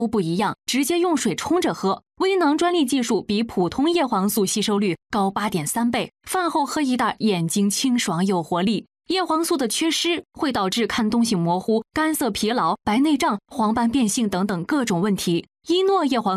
不一样，直接用水冲着喝。微囊专利技术比普通叶黄素吸收率高8.3倍，饭后喝一袋，眼睛清爽有活力。叶黄素的缺失会导致看东西模糊、干涩疲劳、白内障、黄斑变性等等各种问题。伊诺叶黄